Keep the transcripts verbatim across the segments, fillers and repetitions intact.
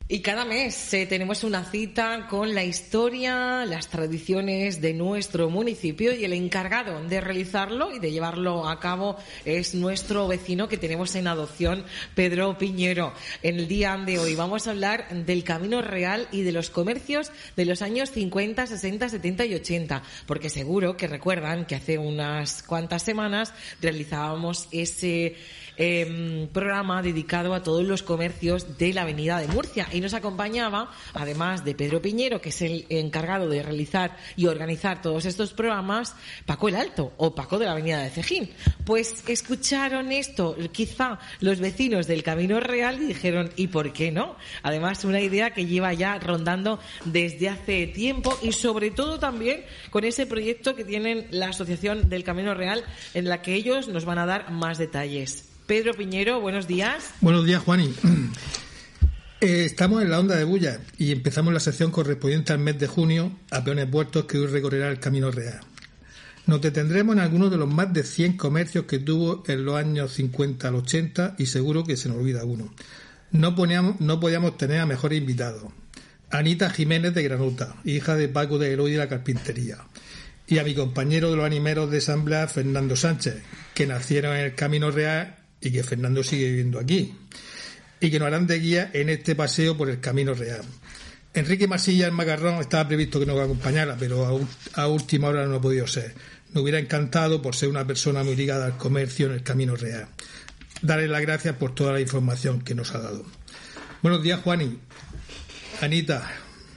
Y cada mes eh, tenemos una cita con la historia, las tradiciones de nuestro municipio, y el encargado de realizarlo y de llevarlo a cabo es nuestro vecino que tenemos en adopción, Pedro Piñero. En el día de hoy vamos a hablar del Camino Real y de los comercios de los años cincuenta, sesenta, setenta y ochenta, porque seguro que recuerdan que hace unas cuantas semanas realizábamos ese Eh, programa dedicado a todos los comercios de la Avenida de Murcia, y nos acompañaba, además de Pedro Piñero, que es el encargado de realizar y organizar todos estos programas, Paco el Alto, o Paco de la Avenida de Cejín. Pues escucharon esto quizá los vecinos del Camino Real y dijeron, ¿y por qué no? Además, una idea que lleva ya rondando desde hace tiempo, y sobre todo también con ese proyecto que tienen la Asociación del Camino Real, en la que ellos nos van a dar más detalles. Pedro Piñero, buenos días. Buenos días, Juani. Eh, estamos en la Onda de Bulla y empezamos la sección correspondiente al mes de junio a Peones Muertos, que hoy recorrerá el Camino Real. Nos detendremos en algunos de los más de cien comercios que tuvo en los años cincuenta al ochenta, y seguro que se nos olvida uno. No, poníamos, no podíamos tener a mejores invitados. Anita Jiménez de Granuta, hija de Paco de Eloy de la Carpintería. Y a mi compañero de los animeros de San Blas, Fernando Sánchez, que nacieron en el Camino Real y que Fernando sigue viviendo aquí, y que nos harán de guía en este paseo por el Camino Real. Enrique Masilla, el Macarrón, estaba previsto que nos acompañara, pero a, a última hora no ha podido ser. Nos hubiera encantado, por ser una persona muy ligada al comercio en el Camino Real. Darle las gracias por toda la información que nos ha dado. Buenos días, Juani, Anita,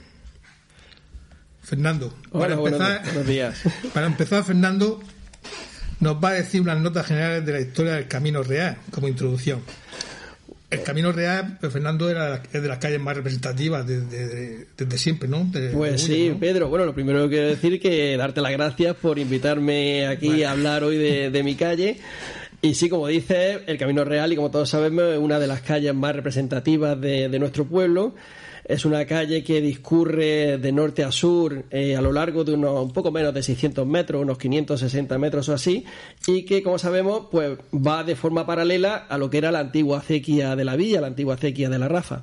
Fernando. Hola, para empezar, buenos, buenos días. Para empezar, Fernando nos va a decir unas notas generales de la historia del Camino Real, como introducción. El Camino Real, pues, Fernando, era es de las calles más representativas desde, desde, desde siempre, ¿no? De, pues de sí, ¿no? Pedro. Bueno, lo primero que quiero decir es que darte las gracias por invitarme aquí vale. a hablar hoy de, de mi calle. Y sí, como dices, el Camino Real, y como todos sabemos, es una de las calles más representativas de, de nuestro pueblo. Es una calle que discurre de norte a sur eh, a lo largo de unos un poco menos de seiscientos metros, unos quinientos sesenta metros o así, y que, como sabemos, pues va de forma paralela a lo que era la antigua acequia de la villa, la antigua acequia de la Rafa.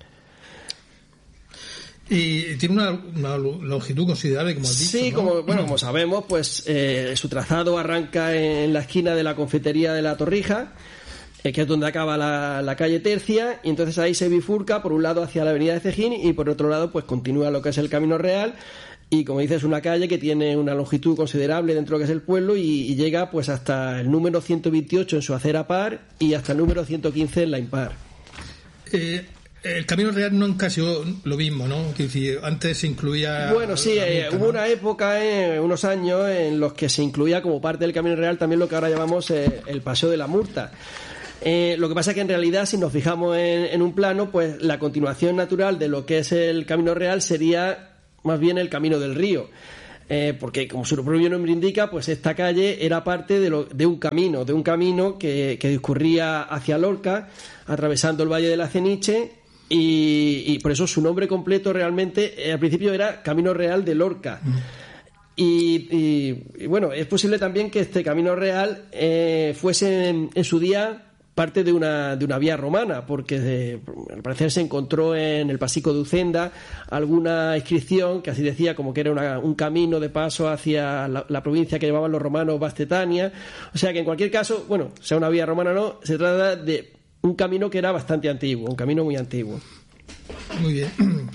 Y tiene una, una longitud considerable, como has dicho. Sí, ¿no? como bueno, como sabemos, pues eh, su trazado arranca en la esquina de la confitería de la Torrija, que es donde acaba la, la calle Tercia, y entonces ahí se bifurca por un lado hacia la avenida de Cejín y por otro lado pues continúa lo que es el Camino Real, y como dices, es una calle que tiene una longitud considerable dentro de lo que es el pueblo, y, y llega pues hasta el número ciento veintiocho en su acera par y hasta el número ciento quince en la impar. Eh... El Camino Real nunca ha sido lo mismo, ¿no? Que si antes se incluía... Bueno, sí, eh, hubo una época, eh, unos años, en los que se incluía como parte del Camino Real también lo que ahora llamamos eh, el Paseo de la Murta. Eh, lo que pasa es que en realidad, si nos fijamos en, en un plano, pues la continuación natural de lo que es el Camino Real sería más bien el Camino del Río. Eh, porque, como su propio nombre indica, pues esta calle era parte de, lo, de un camino, de un camino que, que discurría hacia Lorca, atravesando el Valle de la Ceniche. Y, y por eso su nombre completo realmente eh, al principio era Camino Real de Lorca. Mm. Y, y, y bueno, es posible también que este Camino Real eh, fuese en, en su día parte de una, de una vía romana, porque de, al parecer se encontró en el Pasico de Ucenda alguna inscripción que así decía como que era una, un camino de paso hacia la, la provincia que llamaban los romanos Bastetania. O sea que en cualquier caso, bueno, sea una vía romana o no, se trata de un camino que era bastante antiguo, un camino muy antiguo. Muy bien.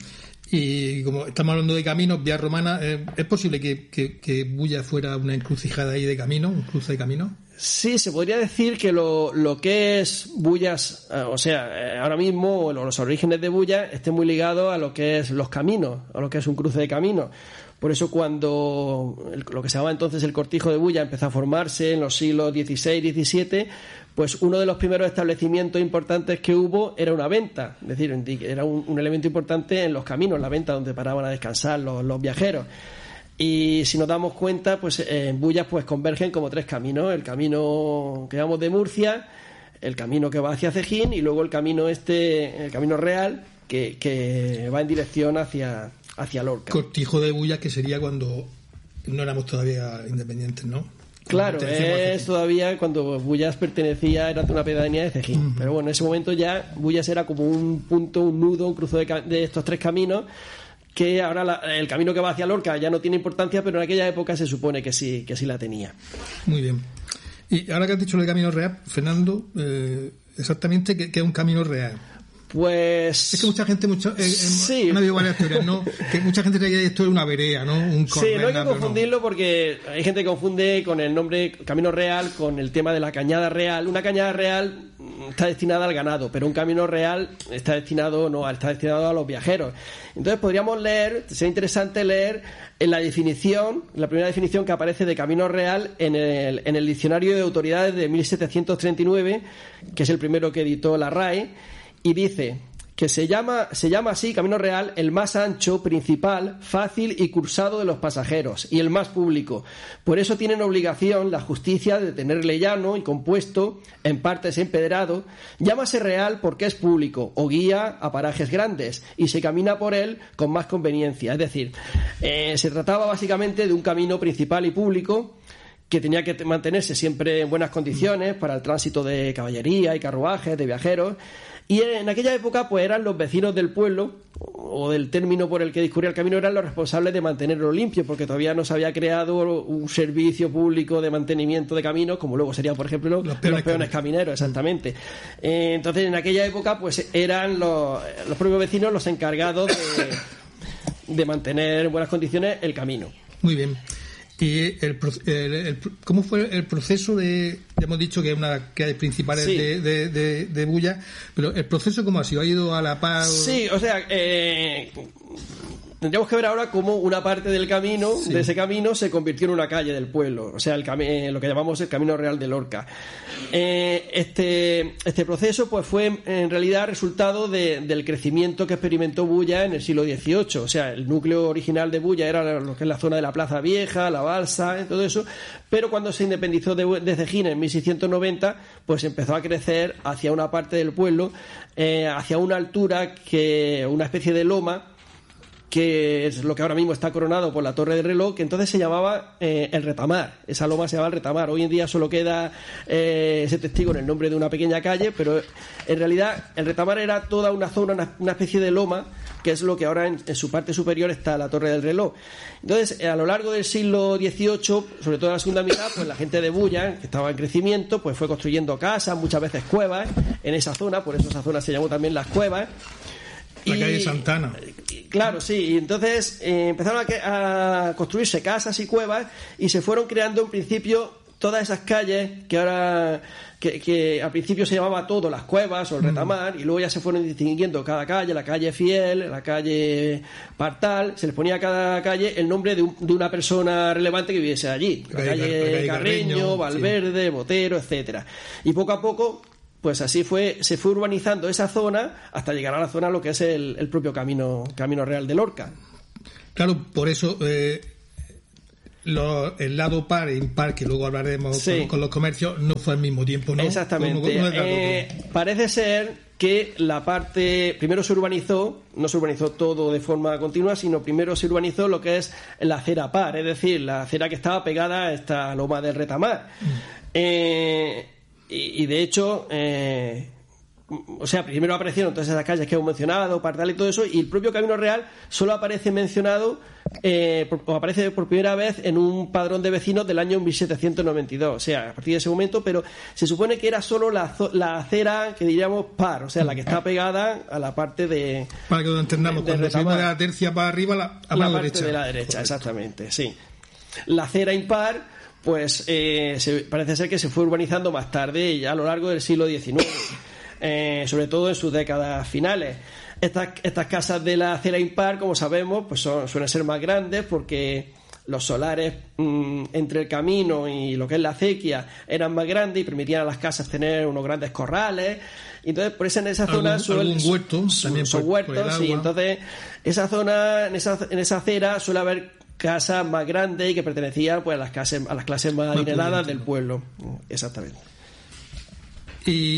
Y como estamos hablando de caminos, vía romana, eh, ¿es posible que, que, que Bulla fuera una encrucijada ahí de camino, un cruce de camino? Sí, se podría decir que lo, lo que es Bullas, eh, o sea, eh, ahora mismo los orígenes de Bulla estén muy ligados a lo que es los caminos, a lo que es un cruce de caminos. Por eso cuando el, lo que se llamaba entonces el cortijo de Bulla empezó a formarse en los siglos dieciséis diecisiete, pues uno de los primeros establecimientos importantes que hubo era una venta, es decir, era un, un elemento importante en los caminos, la venta donde paraban a descansar los, los viajeros. Y si nos damos cuenta, pues en Bullas pues convergen como tres caminos: el camino que vamos de Murcia, el camino que va hacia Cejín y luego el camino este, el camino real que, que va en dirección hacia hacia Lorca. Cortijo de Bullas, que sería cuando no éramos todavía independientes, ¿no? Claro, es todavía cuando Bullas pertenecía, era una pedanía de Cejín. Uh-huh. Pero bueno, en ese momento ya Bullas era como un punto, un nudo, un cruce de, de estos tres caminos, que ahora la, el camino que va hacia Lorca ya no tiene importancia, pero en aquella época se supone que sí, que sí la tenía. Muy bien. Y ahora que has dicho el camino real, Fernando, eh, exactamente, ¿qué, qué es un camino real? Pues... Es que mucha gente, mucho, eh, sí. han habido varias teorías, ¿no? Que mucha gente cree que esto es una vereda, ¿no? Un sí, no hay que confundirlo, no. Porque hay gente que confunde con el nombre Camino Real con el tema de la cañada real. Una cañada real está destinada al ganado, pero un camino real está destinado no, está destinado a los viajeros. Entonces podríamos leer, sería interesante leer en la definición, la primera definición que aparece de camino real en el, en el diccionario de autoridades de mil setecientos treinta y nueve, que es el primero que editó la R A E. Y dice que se llama, se llama así, camino real, el más ancho, principal, fácil y cursado de los pasajeros, y el más público. Por eso tienen obligación la justicia de tenerle llano y compuesto, en partes empedrado. Llámase real porque es público, o guía a parajes grandes, y se camina por él con más conveniencia. Es decir, eh, se trataba básicamente de un camino principal y público, que tenía que mantenerse siempre en buenas condiciones para el tránsito de caballería y carruajes, de viajeros. Y en aquella época pues eran los vecinos del pueblo o del término por el que discurría el camino, eran los responsables de mantenerlo limpio, porque todavía no se había creado un servicio público de mantenimiento de caminos, como luego serían, por ejemplo, los peones, los peones camineros, exactamente. Eh, entonces en aquella época pues eran los, los propios vecinos los encargados de, de mantener en buenas condiciones el camino. Muy bien. Y el, el, el, ¿cómo fue el proceso de, ya hemos dicho que es una de las calles principales sí. de, de, de, de Bulla, pero el proceso cómo ha sido? ¿Ha ido a la par? Sí, o sea, eh, tendríamos que ver ahora cómo una parte del camino, sí. de ese camino, se convirtió en una calle del pueblo, o sea, el cami- lo que llamamos el Camino Real de Lorca. Eh, este, este proceso pues fue en realidad resultado de, del crecimiento que experimentó Bulla en el siglo dieciocho, o sea, el núcleo original de Bulla era lo que es la zona de la Plaza Vieja, la Balsa, todo eso, pero cuando se independizó de, de Cejín en mil seiscientos noventa, pues empezó a crecer hacia una parte del pueblo, eh, hacia una altura, que una especie de loma, que es lo que ahora mismo está coronado por la Torre del Reloj, que entonces se llamaba eh, el Retamar. Esa loma se llamaba el Retamar. Hoy en día solo queda eh, ese testigo en el nombre de una pequeña calle, pero en realidad el Retamar era toda una zona, una, una especie de loma, que es lo que ahora en, en su parte superior está la Torre del Reloj. Entonces, a lo largo del siglo dieciocho, sobre todo en la segunda mitad, pues la gente de Bulla, que estaba en crecimiento, pues fue construyendo casas, muchas veces cuevas, en esa zona, por eso esa zona se llamó también Las Cuevas. La y, calle Santana. Claro, sí. Y entonces eh, empezaron a, a construirse casas y cuevas y se fueron creando en principio todas esas calles que ahora que, que al principio se llamaba todo Las Cuevas o el Retamar, mm. y luego ya se fueron distinguiendo cada calle, la calle Fiel, la calle Partal, se les ponía a cada calle el nombre de, un, de una persona relevante que viviese allí. La, la calle, calle, la calle Carreño, Carreño, Valverde, sí. Botero, etcétera. Y poco a poco pues así fue, se fue urbanizando esa zona hasta llegar a la zona lo que es el, el propio camino, camino real de Lorca. Claro, por eso eh, lo, el lado par e impar, que luego hablaremos sí. con, con los comercios, no fue al mismo tiempo, ¿no? Exactamente. ¿Cómo, cómo eh, parece ser que la parte, primero se urbanizó, no se urbanizó todo de forma continua, sino primero se urbanizó lo que es la acera par, es decir, la acera que estaba pegada a esta loma del Retamar. Mm. Eh, Y, y de hecho, eh, o sea, primero aparecieron todas esas calles que hemos mencionado, Partal y todo eso, y el propio Camino Real solo aparece mencionado, eh, por, o aparece por primera vez en un padrón de vecinos del año mil setecientos noventa y dos, o sea, a partir de ese momento, pero se supone que era solo la, la acera que diríamos par, o sea, la que está pegada a la parte de... Para que lo entendamos, de, de cuando salimos de la tercia para arriba, la, a la mano parte derecha. de la derecha, exactamente, sí. La acera impar, pues eh, se, parece ser que se fue urbanizando más tarde, ya a lo largo del siglo diecinueve, eh, sobre todo en sus décadas finales. Estas, estas casas de la acera impar, como sabemos, pues son, suelen ser más grandes porque los solares mmm, entre el camino y lo que es la acequia eran más grandes y permitían a las casas tener unos grandes corrales. Y entonces, por eso en esa zona ¿Algún, suele, algún huerto, son, también son por, huertos, por y entonces esa zona, en esa, en esa acera suele haber casas más grandes y que pertenecían pues a las clases, a las clases más adineradas del pueblo. Exactamente.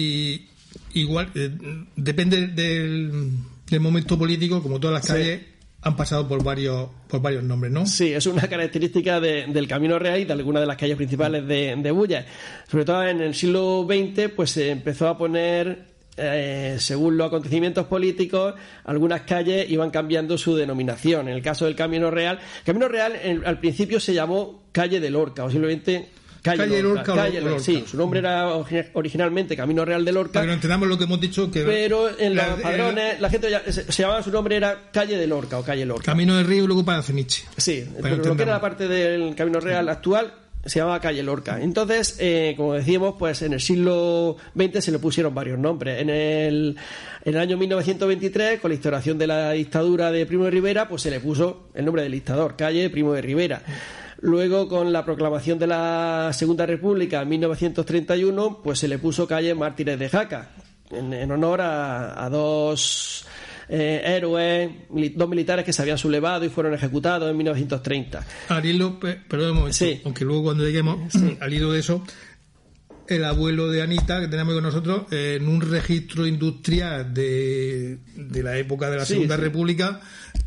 Y igual eh, depende del, del momento político, como todas las calles, han pasado por varios por varios nombres, ¿no? Sí, es una característica de, del Camino Real y de algunas de las calles principales de, de Bullas. Sobre todo en el siglo veinte, pues se empezó a poner, eh, según los acontecimientos políticos, algunas calles iban cambiando su denominación. En el caso del Camino Real, Camino Real en, al principio se llamó Calle de Lorca, o simplemente Calle, calle Lorca, Lorca, calle, Lorca. Sí, su nombre era originalmente Camino Real de Lorca. Para que no entendamos lo que hemos dicho, que pero en la, los padrones el, la gente ya, se, se llamaba, su nombre era Calle de Lorca o Calle Lorca. Camino del Río y luego para Ceniche. Sí, pero lo que era la parte del Camino Real actual se llamaba Calle Lorca. Entonces, eh, como decíamos, pues en el siglo veinte se le pusieron varios nombres. En el, en el año mil novecientos veintitrés, con la instauración de la dictadura de Primo de Rivera, pues se le puso el nombre del dictador, Calle Primo de Rivera. Luego, con la proclamación de la Segunda República en mil novecientos treinta y uno, pues se le puso Calle Mártires de Jaca, en, en honor a, a dos eh, héroes, dos militares que se habían sublevado y fueron ejecutados en mil novecientos treinta. Al hilo, perdón un momento, sí. Aunque luego cuando lleguemos sí. al hilo de eso, el abuelo de Anita, que tenemos con nosotros, eh, en un registro industrial de, de la época de la Segunda sí, sí. República,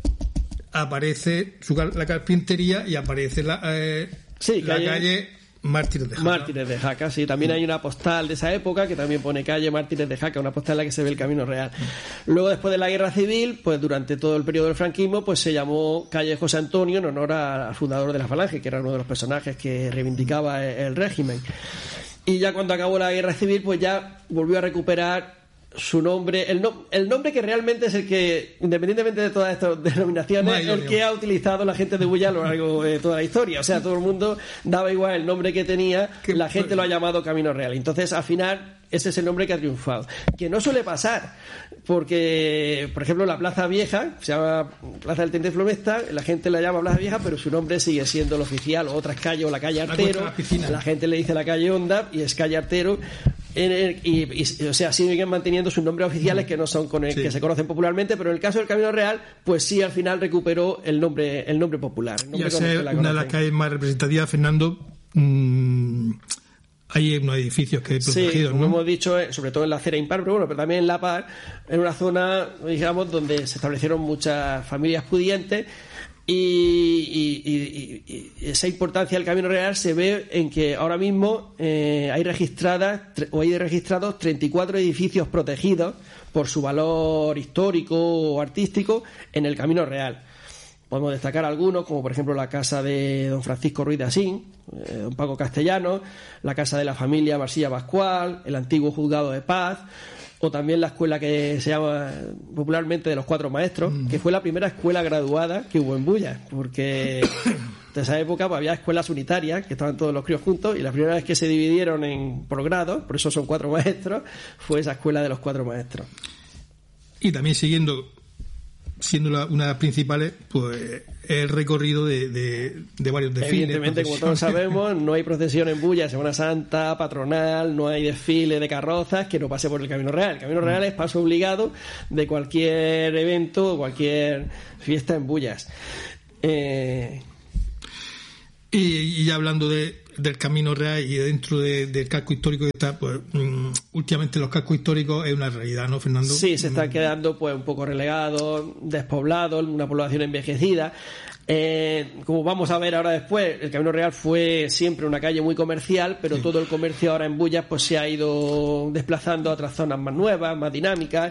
aparece su, la carpintería y aparece la, eh, sí, la calle, calle Mártires de Jaca. Mártires de Jaca, sí. También hay una postal de esa época que también pone calle Mártires de Jaca, una postal en la que se ve el Camino Real. Luego, después de la Guerra Civil, pues durante todo el periodo del franquismo, pues se llamó calle José Antonio en honor al fundador de la Falange, que era uno de los personajes que reivindicaba el régimen. Y ya cuando acabó la Guerra Civil, pues ya volvió a recuperar su nombre, el, no, el nombre que realmente es el que, independientemente de todas estas denominaciones, Mayo, el que ha utilizado la gente de Bulla a lo largo de toda la historia. O sea, todo el mundo daba igual el nombre que tenía, que la gente lo ha llamado Camino Real. Entonces, al final, ese es el nombre que ha triunfado. Que no suele pasar, porque, por ejemplo, la Plaza Vieja, se llama Plaza del Teniente Flomesta, la gente la llama Plaza Vieja, pero su nombre sigue siendo el oficial, o otras calles, o la calle Artero, la, la gente le dice la calle Honda, y es calle Artero. En el, y, y, o sea, siguen manteniendo sus nombres oficiales que no son con el sí. que se conocen popularmente, pero en el caso del Camino Real, pues sí, al final recuperó el nombre el nombre popular. El nombre ya sé, una de las calles más representativas, Fernando, mmm, hay unos edificios que he protegido, sí, como ¿no? hemos dicho, sobre todo en la acera impar, pero bueno, pero también en la par, en una zona, digamos, donde se establecieron muchas familias pudientes. Y, y, y, y esa importancia del Camino Real se ve en que ahora mismo eh, hay registradas o hay registrados treinta y cuatro edificios protegidos por su valor histórico o artístico en el Camino Real. Podemos destacar algunos, como por ejemplo la casa de don Francisco Ruiz de Asín, eh, don Paco Castellano, la casa de la familia Marsilla Pascual, el antiguo juzgado de paz, o también la escuela que se llama popularmente de los Cuatro Maestros, mm. que fue la primera escuela graduada que hubo en Bullas, porque de esa época pues, había escuelas unitarias, que estaban todos los críos juntos, y la primera vez que se dividieron en por grados, por eso son cuatro maestros, fue esa escuela de los Cuatro Maestros. Y también siguiendo, siendo la, una de las principales, pues el recorrido de, de, de varios desfiles. Evidentemente, como todos sabemos, no hay procesión en Bullas, Semana Santa, patronal, no hay desfile de carrozas que no pase por el Camino Real. El Camino Real es paso obligado de cualquier evento o cualquier fiesta en Bullas. Eh... Y, y ya hablando de, del Camino Real y dentro de, del casco histórico que está, pues um, últimamente los cascos históricos es una realidad, ¿no, Fernando? Sí, se están quedando pues un poco relegados, despoblados, una población envejecida. Eh, como vamos a ver ahora después, el Camino Real fue siempre una calle muy comercial, pero sí. todo el comercio ahora en Bullas pues se ha ido desplazando a otras zonas más nuevas, más dinámicas,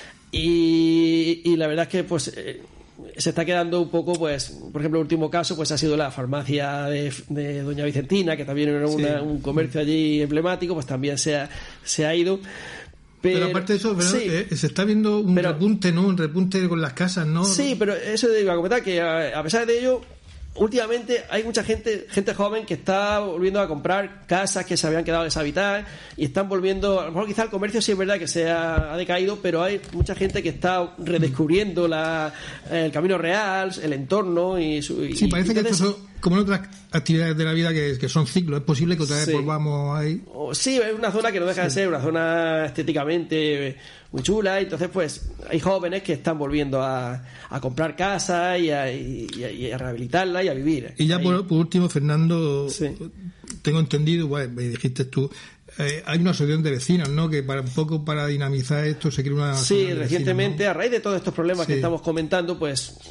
y, y la verdad es que pues eh, se está quedando un poco, pues, por ejemplo, el último caso pues ha sido la farmacia de, de Doña Vicentina, que también era una, sí. un comercio allí emblemático, pues también se ha, se ha ido. Pero, pero aparte de eso, pero, sí, eh, se está viendo un pero, repunte, ¿no? Un repunte con las casas, ¿no? Sí, pero eso iba a comentar, que a, a pesar de ello, últimamente hay mucha gente gente joven que está volviendo a comprar casas que se habían quedado deshabitadas y están volviendo, a lo mejor quizá el comercio sí es verdad que se ha, ha decaído, pero hay mucha gente que está redescubriendo la, el Camino Real, el entorno y su, y, sí, parece entonces, que esto son como en otras actividades de la vida que, que son ciclos, es posible que otra vez sí. volvamos ahí. Sí, es una zona que no deja sí. de ser una zona estéticamente muy chula, y entonces pues hay jóvenes que están volviendo a, a comprar casas y a, y, a, y a rehabilitarla y a vivir. Y ya por, por último, Fernando, sí. tengo entendido, bueno, me dijiste tú, eh, hay una asociación de vecinos, ¿no? Que para un poco para dinamizar esto se crea una sí, recientemente, vecinos, ¿no? A raíz de todos estos problemas sí. que estamos comentando, pues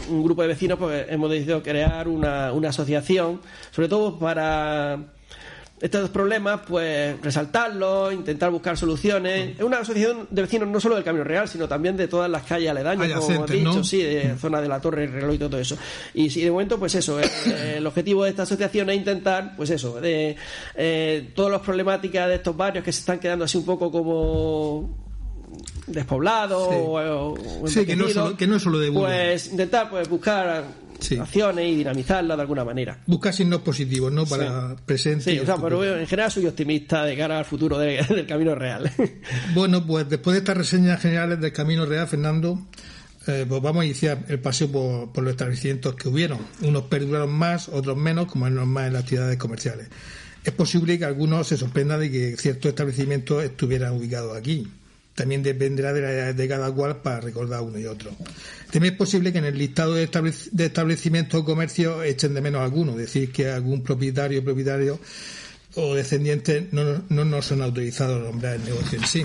un grupo de vecinos pues hemos decidido crear una, una asociación, sobre todo para estos problemas, pues resaltarlos, intentar buscar soluciones. Es una asociación de vecinos no solo del Camino Real, sino también de todas las calles aledañas, como hemos dicho, ¿no? Sí, de zona de la Torre, el Reloj y todo eso. Y sí, de momento, pues eso, eh, el objetivo de esta asociación es intentar, pues eso, de eh, todas las problemáticas de estos barrios que se están quedando así un poco como despoblados, sí. o, o sí, que no, solo, que no es solo de Bulla. Pues intentar pues buscar sí. acciones y dinamizarla de alguna manera. Buscar signos positivos, ¿no? Para sí. presente. Sí, o sea, pero en general soy optimista de cara al futuro de, del Camino Real. Bueno, pues después de estas reseñas generales del Camino Real, Fernando, eh, pues vamos a iniciar el paseo por, por los establecimientos que hubieron. Unos perduraron más, otros menos, como es normal en las actividades comerciales. Es posible que algunos se sorprendan de que ciertos establecimientos estuvieran ubicados aquí. También dependerá de la edad de cada cual para recordar uno y otro. También es posible que en el listado de, establec- de establecimientos o comercios echen de menos algunos, es decir, que algún propietario, propietario o descendiente no, no nos son autorizados a nombrar el negocio en sí.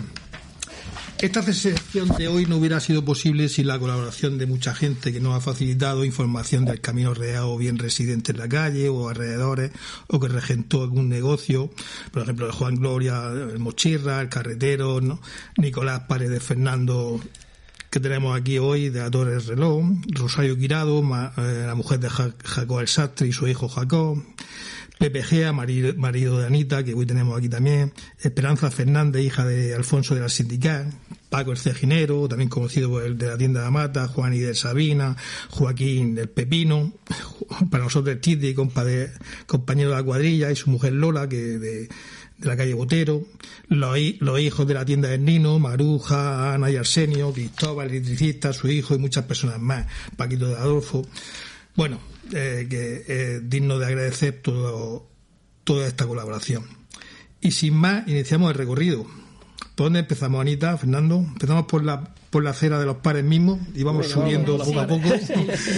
Esta sesión de hoy no hubiera sido posible sin la colaboración de mucha gente que nos ha facilitado información del Camino Real, o bien residentes en la calle o alrededores, o que regentó algún negocio, por ejemplo el Juan Gloria, el Mochirra, el Carretero, ¿no? Nicolás Paredes Fernando, que tenemos aquí hoy, de la Torre del Reloj, Rosario Quirado, ma, eh, la mujer de ja- Jacob el Sastre y su hijo Jacob, Pepe Gea, marido, marido de Anita, que hoy tenemos aquí también, Esperanza Fernández, hija de Alfonso de la Sindical, Paco el Cejinero, también conocido por el de la tienda de Mata, Juan y de Sabina, Joaquín del Pepino, para nosotros el Titi, compa compañero de la cuadrilla, y su mujer Lola, que de, de la calle Botero, los, los hijos de la tienda del Nino, Maruja, Ana y Arsenio, Cristóbal, el electricista, su hijo y muchas personas más, Paquito de Adolfo. Bueno, eh, que es eh, digno de agradecer todo, toda esta colaboración. Y sin más, iniciamos el recorrido. ¿Por dónde empezamos, Anita, Fernando? Empezamos por la por la acera de los pares mismos y vamos bueno, subiendo vamos, poco a poco. Sí.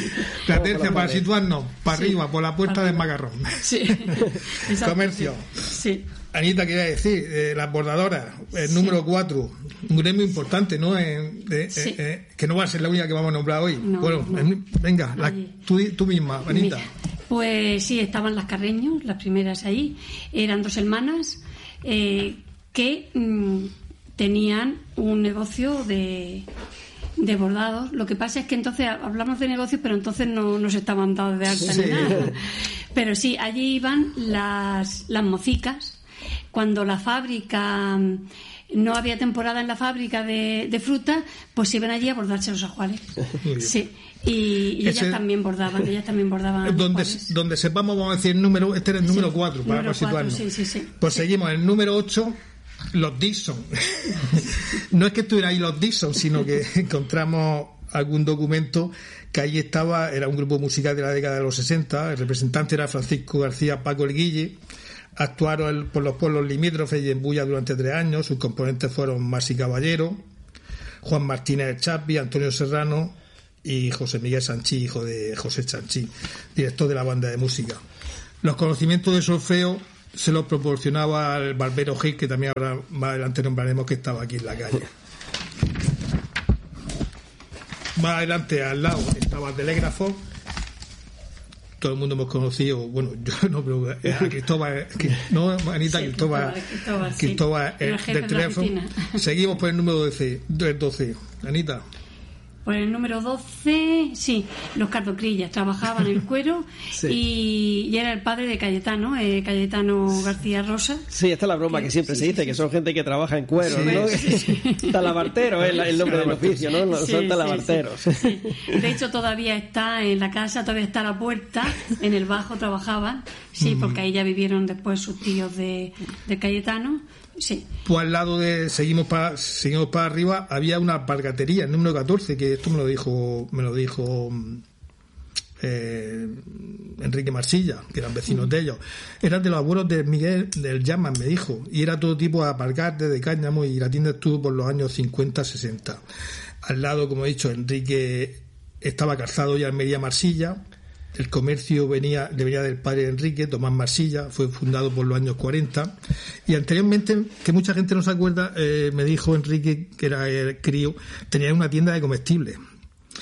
La tercia para situarnos, para sí. arriba, por la puerta del Macarrón. Sí. Comercio. Sí. Anita, quería decir, eh, las bordadoras, el sí. número cuatro, un gremio importante, ¿no? Eh, eh, sí. eh, eh, que no va a ser la única que vamos a nombrar hoy. No, bueno, no. Eh, venga, la, tú, tú misma, Anita. Mira, pues sí, estaban las Carreños, las primeras ahí, eran dos hermanas eh, que mmm, tenían un negocio de, de bordados. Lo que pasa es que entonces hablamos de negocios, pero entonces no nos estaban dados de alta sí. ni nada. Pero sí, allí iban las, las mocicas. Cuando la fábrica, no había temporada en la fábrica de, de fruta, pues iban allí a bordarse los ajuares. Sí. Y, y ellas también bordaban, ellas también bordaban. Donde, donde sepamos, vamos a decir el número, este era el número cuatro, sí, para número situarnos. Sí, sí, sí. Pues sí. seguimos, el número ocho, los Dixon. No es que estuvieran ahí los Dixon, sino que encontramos algún documento que allí estaba, era un grupo musical de la década de los sesenta, el representante era Francisco García Paco el Guille. Actuaron por los pueblos limítrofes y en Bulla durante tres años. Sus componentes fueron Masi Caballero, Juan Martínez El Chapi, Antonio Serrano y José Miguel Sanchí, hijo de José Sanchí, director de la banda de música. Los conocimientos de solfeo se los proporcionaba el barbero Gil, que también ahora más adelante nombraremos, que estaba aquí en la calle. Más adelante, al lado, estaba el telégrafo. Todo el mundo hemos conocido, bueno, yo no, pero a Cristóbal, no, Anita, sí, Cristóbal, Cristóbal, sí. Cristóbal eh, del teléfono. Seguimos por el número doce, doce. Anita. Por el número doce, sí, los Cardocrillas trabajaban el cuero sí. y, y era el padre de Cayetano, eh, Cayetano García Rosa. Sí, esta es la broma que, que siempre sí, se dice, sí, que son gente que trabaja en cuero, sí, ¿no? Sí, sí. Talabartero es el nombre del oficio, ¿no? Sí, son talabarteros. Sí, sí. De hecho, todavía está en la casa, todavía está la puerta, en el bajo trabajaban, sí, porque ahí ya vivieron después sus tíos de, de Cayetano. Sí. Pues al lado de seguimos para seguimos para arriba había una alpargatería, el número catorce, que esto me lo dijo me lo dijo eh, Enrique Marsilla, que eran vecinos de ellos. Eran de los abuelos de Miguel del Llamas, me dijo, y era todo tipo de alpargates, de cáñamo, y la tienda estuvo por los años cincuenta sesenta. Al lado, como he dicho, Enrique estaba calzado ya Almería Marsilla. El comercio venía, venía del padre Enrique, Tomás Marsilla, fue fundado por los años cuarenta. Y anteriormente, que mucha gente no se acuerda, eh, me dijo Enrique, que era el crío, tenía una tienda de comestibles.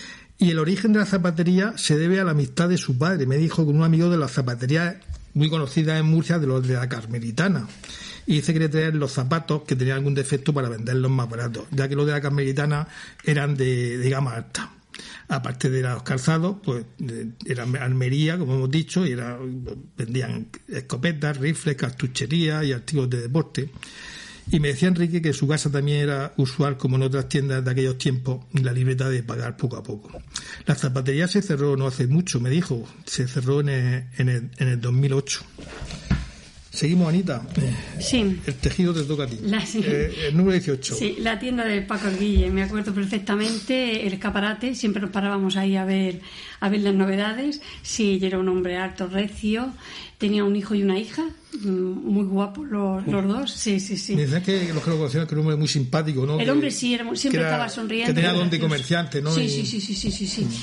Y el origen de la zapatería se debe a la amistad de su padre, me dijo, con un amigo de la zapatería muy conocida en Murcia, de los de la Carmelitana. Y dice que le traían los zapatos que tenían algún defecto para venderlos más baratos, ya que los de la Carmelitana eran de, de gama alta. Aparte de los calzados, pues eran Almería, como hemos dicho, y era, vendían escopetas, rifles, cartuchería y artículos de deporte. Y me decía Enrique que su casa también era usual, como en otras tiendas de aquellos tiempos, la libertad de pagar poco a poco. La zapatería se cerró no hace mucho, me dijo, se cerró en el, en el, en el dos mil ocho. Seguimos, Anita. Sí. El tejido te toca a ti. La, sí. eh, el número dieciocho. Sí, la tienda de Paco Arguille, me acuerdo perfectamente, el escaparate, siempre nos parábamos ahí a ver a ver las novedades. Sí, era un hombre alto, recio, tenía un hijo y una hija, muy guapos los, los dos. Sí, sí, sí. Me decían que los que lo conocían que era un hombre muy simpático, ¿no? El que, hombre sí, era, siempre era, estaba sonriendo. Que tenía don de comerciante, ¿no? Sí, y... sí, sí, sí, sí, sí, sí.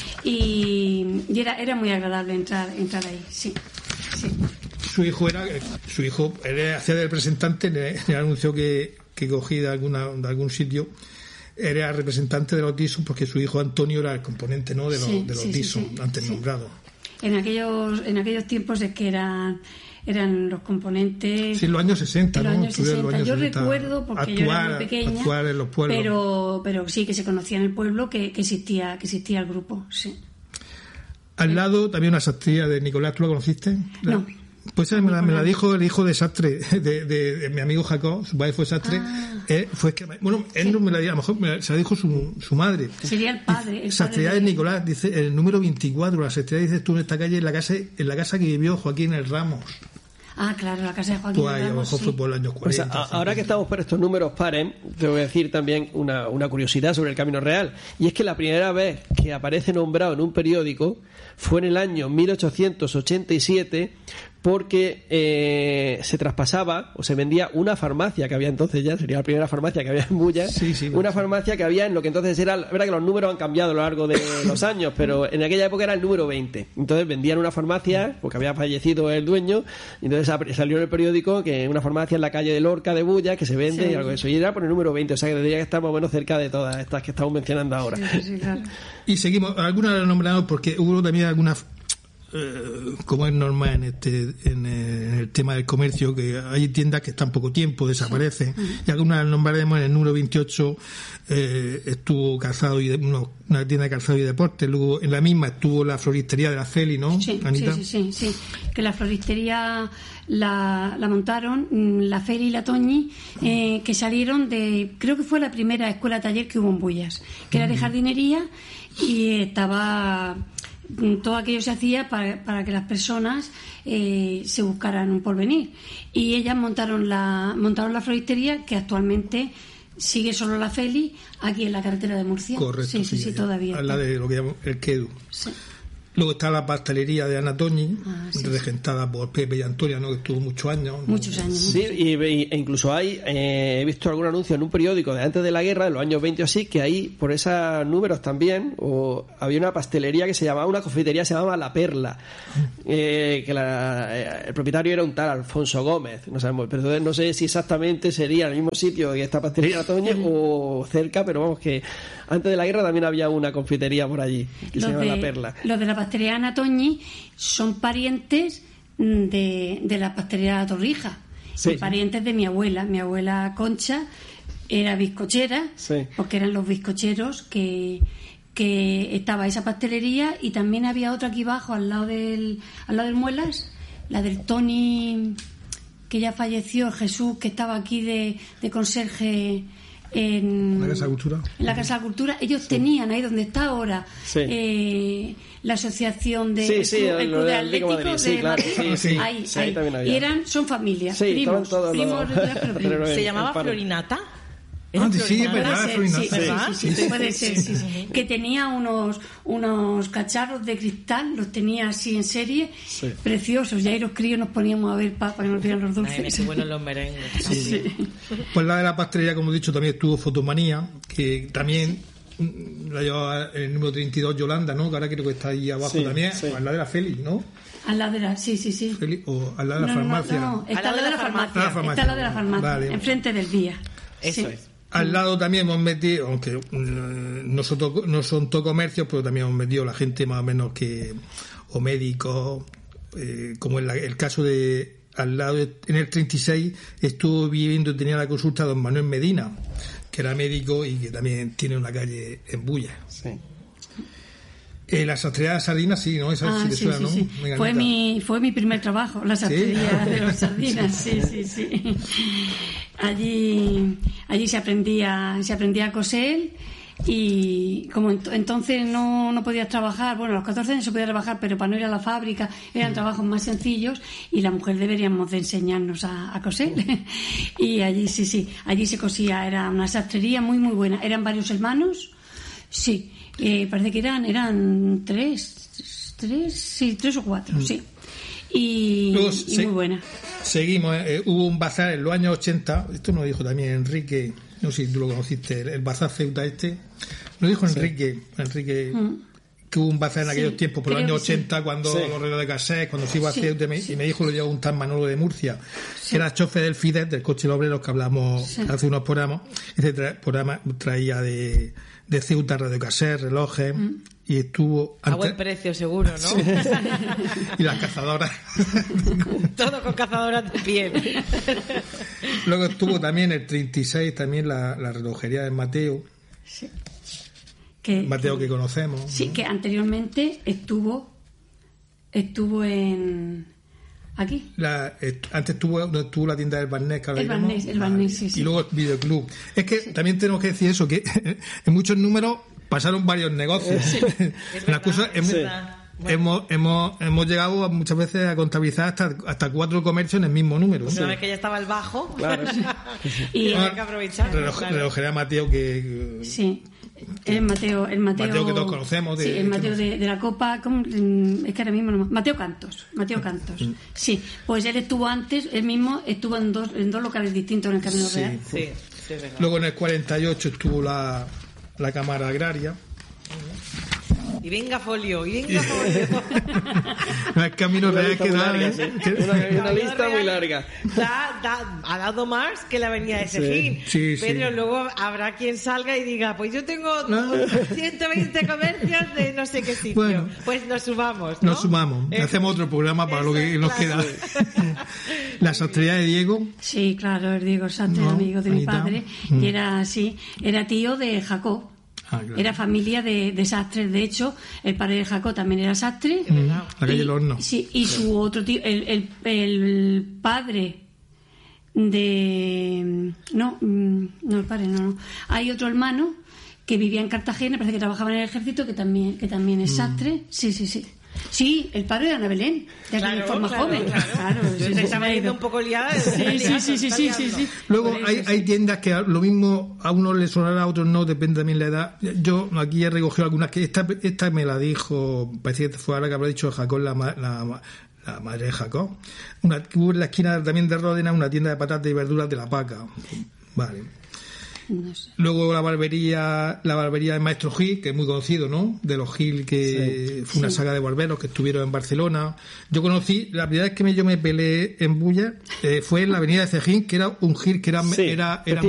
Y, y era, era muy agradable entrar, entrar ahí, sí, sí. Su hijo era su hijo era, hacía de representante en el, en el anuncio que, que cogí de alguna de algún sitio, era representante de los Dyson, porque su hijo Antonio era el componente, ¿no?, de los, sí, de los sí, Dyson, sí, sí, antes sí. nombrados. En aquellos en aquellos tiempos es que eran eran los componentes. Sí, en los años sesenta, en los ¿no? años sesenta. Los años yo sesenta, recuerdo, porque actuar, yo era muy pequeña, actuar en los pueblos. pero pero sí que se conocía en el pueblo que, que existía que existía el grupo, sí. Al lado también una sastrería de Nicolás, ¿tú la conociste? La... No. Pues me la, me la dijo el hijo de sastre, de, de, de mi amigo Jacob, su padre fue sastre. Ah. Eh, fue que, bueno, él sí. no me la dijo, a lo mejor me la, se la dijo su, su madre. Sería el padre. El Sastrería de Nicolás, dice, el número veinticuatro, la sastrería, dices tú, en esta calle, en la casa, en la casa que vivió Joaquín El Ramos. Ah, claro, la casa de Joaquín Pues ahí, Ramos, a lo mejor sí. fue por los años cuarenta. Pues a, ahora que estamos por estos números pares, te voy a decir también una, una curiosidad sobre el Camino Real. Y es que la primera vez que aparece nombrado en un periódico fue en el año mil ochocientos ochenta y siete, porque eh, se traspasaba o se vendía una farmacia que había entonces, ya sería la primera farmacia que había en Bulla, sí, sí, una sí. farmacia que había en lo que entonces era, es verdad que los números han cambiado a lo largo de los años, pero en aquella época era el número veinte. Entonces vendían una farmacia porque había fallecido el dueño, y entonces salió en el periódico que una farmacia en la calle de Lorca de Bulla que se vende, sí, y algo de eso, y era por el número veinte, o sea que tendría que estar más o menos cerca de todas estas que estamos mencionando ahora. Sí, sí, claro. Y seguimos, algunas las nombramos porque hubo también algunas, eh, como es normal en este en el, en el tema del comercio, que hay tiendas que están poco tiempo, desaparecen, sí. Y algunas las nombraremos. En el número veintiocho eh, estuvo calzado y de, uno, una tienda de calzado y deporte, luego en la misma estuvo la floristería de la Feli, ¿no, sí, Anita? Sí, sí, sí, sí, que la floristería la, la montaron la Feli y la Toñi, eh, que salieron de, creo que fue la primera escuela taller que hubo en Bullas, que era de jardinería, y estaba, todo aquello se hacía para, para que las personas eh, se buscaran un porvenir, y ellas montaron la montaron la floristería, que actualmente sigue solo la Feli aquí en la carretera de Murcia. Correcto, sí, sí, sí, sí, todavía a la de lo que llamamos el Quedu. Sí. Luego está la pastelería de Ana Toñi, ah, sí, regentada sí. por Pepe y Antonia, ¿no?, que estuvo muchos años. Muchos años. Sí, y, e incluso hay, eh, he visto algún anuncio en un periódico de antes de la guerra, de los años veinte o así, que ahí, por esos números también, o había una pastelería que se llamaba, una confitería que se llamaba La Perla, eh, que la, eh, el propietario era un tal Alfonso Gómez, no sabemos, pero entonces no sé si exactamente sería el mismo sitio que esta pastelería de Toñi o cerca, pero vamos, que antes de la guerra también había una confitería por allí que los se llama de, La Perla. Los de la pastelería Ana Toñi son parientes de, de la pastelería Torrija, sí. Son parientes de mi abuela. Mi abuela Concha era bizcochera, sí. Porque eran los bizcocheros que, que estaba esa pastelería, y también había otra aquí abajo al lado del, al lado del Muelas, la del Tony, que ya falleció, Jesús, que estaba aquí de, de conserje en la Casa de Cultura. En la Casa de Cultura. Ellos sí. tenían ahí donde está ahora, sí. eh, la asociación de sí, sí, el, club, el club de Atlético Madrid, de sí, claro, Madrid. sí, sí. Ahí, Sí, ahí. ahí y eran son familias, sí, primos, todos primos, los... primos. ¿Se llamaba Florinata? Ah, sí, es verdad, ser, Florinata. Sí, ¿verdad? sí, sí, sí, puede ser, sí, sí. Que tenía unos unos cacharros de cristal, los tenía así en serie, sí. Preciosos, y ahí los críos nos poníamos a ver para que nos dieran los dulces. Ay, qué buenos los merengues. Sí. Sí. Pues la de la pastelería, como he dicho, también estuvo Fotomanía, que también la llevaba el número treinta y dos, Yolanda, ¿no?, que ahora creo que está ahí abajo, sí, también, sí. Al lado de la Félix, ¿no? Al lado de la, sí, sí, sí. Félix, o al lado de la no, farmacia. No, no, está al lado de la farmacia. Ah, farmacia. Está al lado de la farmacia, vale. Enfrente del día. Eso sí. es. Al lado también hemos metido, aunque eh, no son, to, no son todo comercios, pero también hemos metido la gente más o menos que, o médicos, eh, como en la, el caso de al lado, de, en el treinta y seis estuvo viviendo y tenía la consulta don Manuel Medina, que era médico y que también tiene una calle en Bulla. Sí. Eh, la sastrería de sardinas, sí, ¿no? Esa Ah, sí, sí, suena, sí, ¿no? sí. Venga, Fue neta. mi, fue mi primer trabajo, la sastrería de los sardinas, sí, sí, sí. Allí, allí se aprendía, se aprendía a coser y como ent- entonces no, no podías trabajar, bueno, a los catorce años se podía trabajar, pero para no ir a la fábrica eran trabajos más sencillos y la mujer deberíamos de enseñarnos a, a coser. Y allí sí, sí, allí se cosía, era una sastrería muy, muy buena. Eran varios hermanos, sí. Eh, parece que eran eran tres, tres, sí, tres o cuatro, mm. sí. Y, Luego, y se, muy buena. Seguimos, eh, hubo un bazar en los años ochenta, esto nos dijo también Enrique, no sé si tú lo conociste, el, el bazar Ceuta este, nos dijo Enrique, sí. Enrique mm. que hubo un bazar en aquellos sí, tiempos, por los años ochenta, sí. cuando sí. los relojes de cassette, cuando se iba sí, a Ceuta, sí. y me dijo lo llevó un tal Manolo de Murcia, sí. que era chofer del Fidesz, del coche de obreros que hablamos sí. hace unos programas. Este tra- programa traía de, de Ceuta radiocassette, relojes, mm. y estuvo... A buen precio, seguro, ¿no? Sí. Y las cazadoras. Todo con cazadoras de piel. Luego estuvo también el treinta y seis, también la, la relojería de Mateo. Sí. Que, Mateo que conocemos. Sí, ¿no? Que anteriormente estuvo estuvo en aquí. La, est, antes estuvo, estuvo la tienda del Barnés, que el Barnés, el Barnés, sí, sí. Y luego el videoclub. Es que sí. también tenemos que decir eso, que en muchos números pasaron varios negocios. Sí. Es verdad, cosa, hemos, sí. bueno. hemos, hemos, hemos llegado a, muchas veces a contabilizar hasta, hasta cuatro comercios en el mismo número. Una sí. vez que ya estaba el bajo, claro, sí. y hay que aprovechar. Reloj, claro. Relojería Mateo que... Sí. El Mateo, el Mateo, Mateo que todos conocemos. De, sí, el Mateo de, de la Copa, ¿cómo? Es que ahora mismo no. Mateo Cantos, Mateo Cantos. Sí, pues él estuvo antes, él mismo estuvo en dos, en dos locales distintos en el Camino sí, Real. Sí, sí, es verdad. Luego en el cuarenta y ocho estuvo la, la Cámara Agraria. Y venga folio, y venga folio. El Camino Real que da, larga, ¿eh? sí. una, una lista muy larga. Da, da, ha dado más que la avenida de Sejín. Sí, sí, pero sí. luego habrá quien salga y diga, pues yo tengo ciento veinte comercios de no sé qué sitio. Bueno, pues nos sumamos, ¿no? Nos sumamos. Eh, Hacemos otro programa para lo que nos claro. queda. La sastrería de Diego. Sí, claro, el Diego Sastre, no, amigo de mi padre. Mm. Y era así, era tío de Jacob. Ah, claro. Era familia de, de sastres. De hecho, el padre de Jacob también era sastre. Mm, la calle del Horno. Sí, y sí. Su otro tío, el, el, el padre de... No, no, el padre, no, no. Hay otro hermano que vivía en Cartagena, parece que trabajaba en el ejército, que también, que también es sastre. Mm. Sí, sí, sí. Sí, el padre de Ana Belén, de claro, forma claro, joven. Claro, claro. Sí, se sí, estaba sí, yendo un poco liada. Sí, sí, sí, sí, sí, sí, sí. Luego hay, hay tiendas que lo mismo a unos les sonará, a otros no, depende también la edad. Yo aquí he recogido algunas que esta, esta me la dijo, parece que fue ahora que habrá dicho Jacob, la, la, la madre de Jacob. Una, hubo en la esquina también de Ródena una tienda de patatas y verduras de La Paca. Vale. No sé. Luego la barbería la barbería de Maestro Gil, que es muy conocido, ¿no? De los Gil, que sí. fue una sí. saga de barberos que estuvieron en Barcelona. Yo conocí, la primera vez que me, yo me peleé en Bulla eh, fue en la avenida de Cejín, que era un Gil que era, sí, era, era